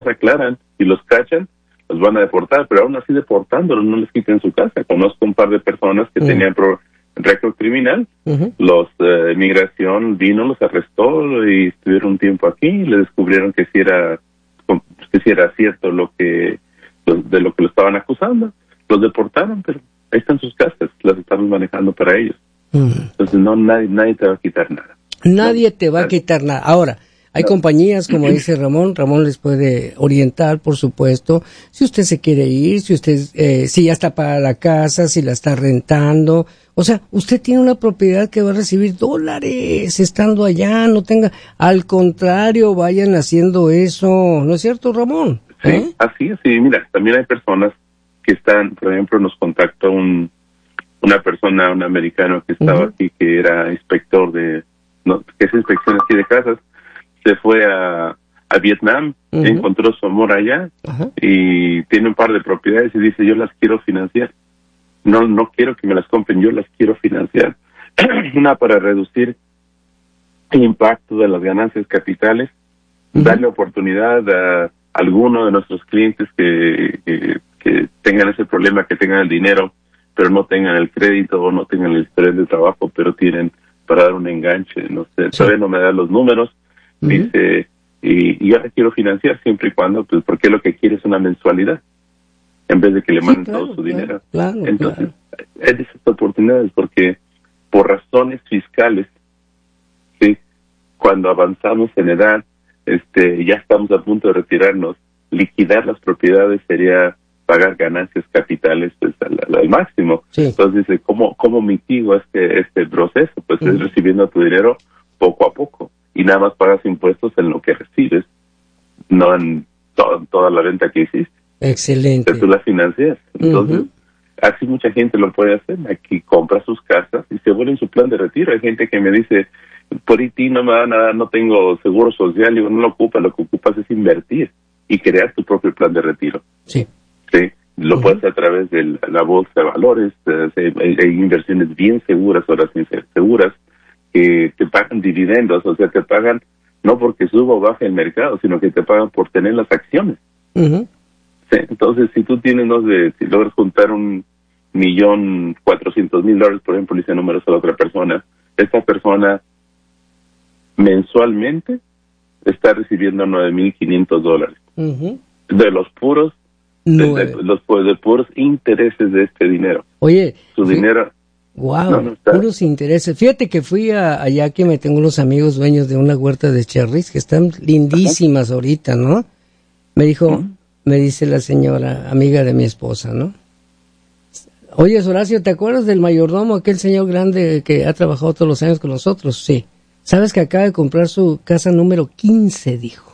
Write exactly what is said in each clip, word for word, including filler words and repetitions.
aclaran y los cachan, los van a deportar, pero aún así deportándolos no les quiten su casa. Conozco un par de personas que uh-huh. tenían pro, récord criminal, uh-huh. los eh, migración vino, los arrestó y estuvieron un tiempo aquí y le descubrieron que si era que si era cierto lo que de lo que lo estaban acusando, los deportaron, pero ahí están sus casas, las estamos manejando para ellos. Uh-huh. Entonces no nadie nadie te va a quitar nada. Nadie no, te va nadie. a quitar nada. Ahora, hay no. compañías, como dice Ramón, Ramón les puede orientar, por supuesto, si usted se quiere ir, si usted, eh, si ya está para la casa, si la está rentando. O sea, usted tiene una propiedad que va a recibir dólares estando allá, no tenga, al contrario, vayan haciendo eso, ¿no es cierto, Ramón? Sí, ¿Eh? así es, sí, mira, también hay personas que están, por ejemplo, nos contactó un, una persona, un americano que estaba uh-huh. aquí, que era inspector de, no, que es inspección aquí de casas, se fue a, a Vietnam, uh-huh. encontró su amor allá uh-huh. y tiene un par de propiedades y dice, yo las quiero financiar. No no quiero que me las compren, yo las quiero financiar. Una para reducir el impacto de las ganancias capitales, uh-huh. darle oportunidad a alguno de nuestros clientes que, que, que tengan ese problema, que tengan el dinero, pero no tengan el crédito o no tengan el estrés de trabajo, pero tienen para dar un enganche. No sé, sí. todavía no me da los números. Uh-huh. Dice, y, y yo la quiero financiar siempre y cuando, pues porque lo que quiere es una mensualidad, en vez de que le manden sí, claro, todo su claro, dinero. Claro, Entonces, claro. es de esas oportunidades, porque por razones fiscales, sí, cuando avanzamos en edad, este, ya estamos a punto de retirarnos, liquidar las propiedades sería pagar ganancias capitales pues al, al máximo. Sí. Entonces dice, ¿cómo, cómo mitigo este, este proceso? Pues uh-huh. es recibiendo tu dinero poco a poco, y nada más pagas impuestos en lo que recibes, no en to- toda la venta que hiciste. Excelente. Que tú la financias. Entonces, uh-huh. así mucha gente lo puede hacer. Aquí compra sus casas y se vuelve en su plan de retiro. Hay gente que me dice, por I T no me da nada, no tengo seguro social. Digo, no lo ocupas, lo que ocupas es invertir y crear tu propio plan de retiro. Sí. Sí. Lo uh-huh. puedes hacer a través de la bolsa de valores. Eh, hay, hay inversiones bien seguras, ahora sí seguras, que te pagan dividendos, o sea, te pagan no porque suba o baje el mercado, sino que te pagan por tener las acciones. Uh-huh. Sí, entonces, si tú tienes, no sé, si logras juntar un millón cuatrocientos mil dólares, por ejemplo, dice números a la otra persona, esta persona mensualmente está recibiendo nueve mil quinientos dólares. Uh-huh. De los puros, de, de, los de puros intereses de este dinero. Oye. Su sí. dinero. Wow, no, no puros intereses. Fíjate que fui a, allá que me tengo unos amigos dueños de una huerta de cherries que están lindísimas uh-huh. ahorita, ¿no? Me dijo... Uh-huh. Me dice la señora, amiga de mi esposa, ¿no? Oye, Horacio, ¿te acuerdas del mayordomo, aquel señor grande que ha trabajado todos los años con nosotros? Sí. ¿Sabes que acaba de comprar su casa número quince, dijo?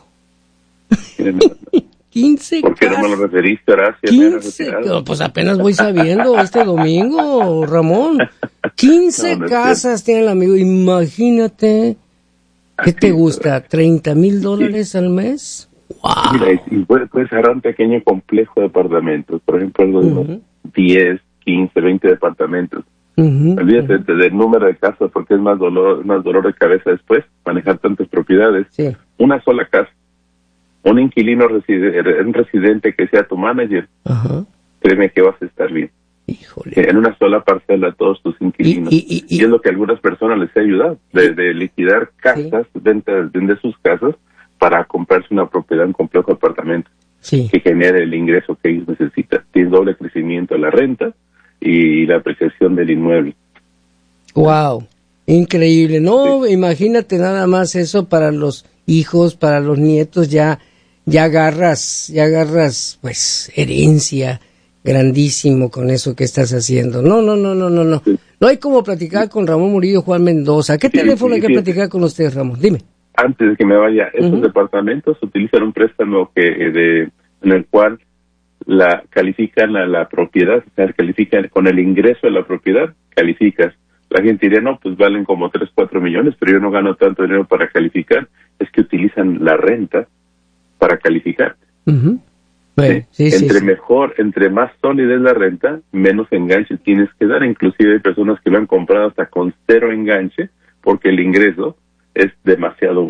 quince ¿Por qué casas? no me lo referiste, Horacio? quince, pues apenas voy sabiendo este domingo, Ramón. quince no, no casas tiene el amigo, imagínate. ¿Qué te gusta? ¿treinta mil dólares al mes? Wow. Mira, y puedes puede cerrar un pequeño complejo de apartamentos, por ejemplo, algo de uh-huh. diez, quince, veinte departamentos. Uh-huh. Olvídate uh-huh. del número de casas porque es más dolor, más dolor de cabeza después, manejar tantas propiedades. Sí. Una sola casa, un inquilino reside, un residente que sea tu manager, uh-huh. créeme que vas a estar bien. Híjole. En una sola parcela todos tus inquilinos. Y, y, y, y es lo que a algunas personas les ha ayudado, de, de liquidar casas, sí. ventas de sus casas, para comprarse una propiedad, un complejo de apartamentos sí. que genere el ingreso que ellos necesitan. Tiene doble crecimiento de la renta y la apreciación del inmueble. Wow, increíble. No, sí. Imagínate nada más eso para los hijos, para los nietos, ya ya agarras, ya agarras pues herencia grandísimo con eso que estás haciendo. No, no, no, no, no, no. Sí. No hay como platicar con Ramón Murillo, Juan Mendoza. ¿Qué sí, teléfono sí, hay que sí, platicar sí. con ustedes, Ramón? Dime. Antes de que me vaya, estos uh-huh. departamentos utilizan un préstamo que de en el cual la califican a la propiedad, o sea, califican con el ingreso de la propiedad, calificas. La gente diría, no, pues valen como tres, cuatro millones, pero yo no gano tanto dinero para calificar. Es que utilizan la renta para calificar. Uh-huh. Bueno, ¿sí? Sí, entre sí, mejor, sí. entre más sólida es la renta, menos enganche tienes que dar. Inclusive hay personas que lo han comprado hasta con cero enganche, porque el ingreso es demasiado bueno.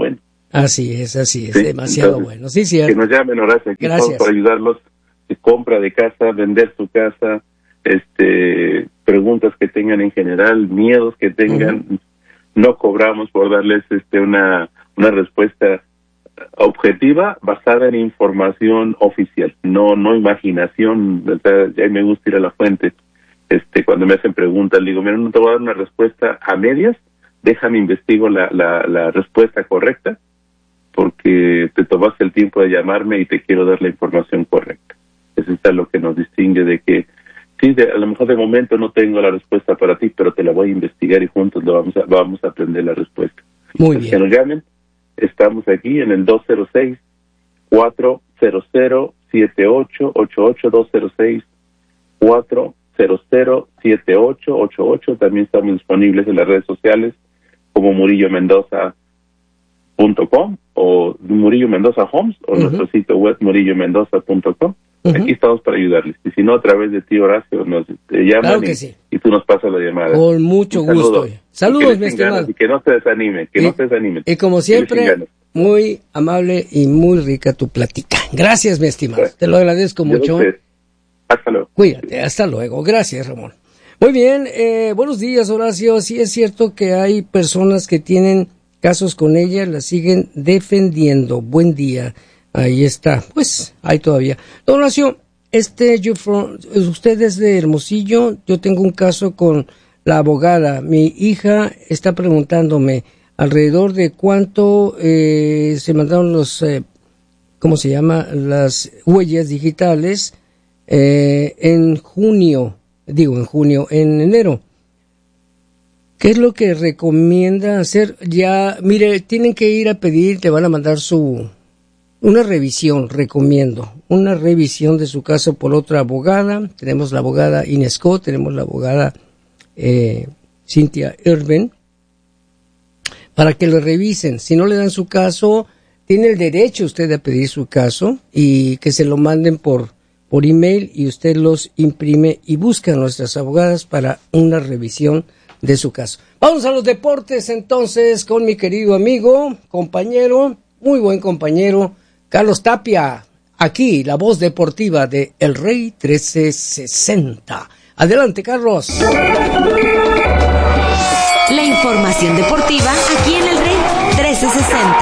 Así es, así es, sí, demasiado entonces, bueno. Sí, sí. Que nos llamen, Horacio, aquí Gracias. estamos para ayudarlos. De compra de casa, vender su casa, este, preguntas que tengan en general, miedos que tengan. Uh-huh. No cobramos por darles este una una respuesta objetiva basada en información oficial, no no imaginación. O sea, ya me gusta ir a la fuente. Este, cuando me hacen preguntas, le digo, mira, no te voy a dar una respuesta a medias, déjame investigo la, la, la respuesta correcta, porque te tomaste el tiempo de llamarme y te quiero dar la información correcta. Eso es lo que nos distingue de que, sí, de, a lo mejor de momento no tengo la respuesta para ti, pero te la voy a investigar y juntos lo vamos a, vamos a aprender la respuesta. Muy bien. Que nos llamen, estamos aquí en el dos cero seis, cuatro cero cero, siete ocho ocho ocho, dos cero seis, cuatro cero cero, siete ocho ocho ocho. También estamos disponibles en las redes sociales como murillo mendoza punto com o Murillo Mendoza Homes o uh-huh. nuestro sitio web murillo mendoza punto com. Uh-huh. Aquí estamos para ayudarles. Y si no, a través de ti, Horacio, nos te llaman claro que y, sí. y tú nos pasas la llamada. Con mucho gusto. Saludos, mi estimado. Y que no se desanimen, que y, no se desanimen. Y como siempre, muy amable y muy rica tu plática. Gracias, mi estimado. Gracias. Te lo agradezco mucho. Hasta luego. Cuídate, hasta luego. Gracias, Ramón. Muy bien, eh, buenos días, Horacio. Sí es cierto que hay personas que tienen casos con ella, la siguen defendiendo. Buen día. Ahí está. Pues, hay todavía. Don Horacio, este, yo, usted es de Hermosillo. Yo tengo un caso con la abogada. Mi hija está preguntándome alrededor de cuánto eh, se mandaron los, eh, ¿cómo se llama? Las huellas digitales eh, en junio. Digo, en junio, en enero. ¿Qué es lo que recomienda hacer? Ya, mire, tienen que ir a pedir, te van a mandar su, una revisión, recomiendo, una revisión de su caso por otra abogada. Tenemos la abogada Inesco, tenemos la abogada eh, Cynthia Irvin, para que le revisen. Si no le dan su caso, tiene el derecho usted a pedir su caso y que se lo manden por por email y usted los imprime y busca a nuestras abogadas para una revisión de su caso. Vamos a los deportes entonces con mi querido amigo, compañero, muy buen compañero, Carlos Tapia, aquí la voz deportiva de El Rey trece sesenta. Adelante, Carlos. La información deportiva aquí en El Rey trece sesenta.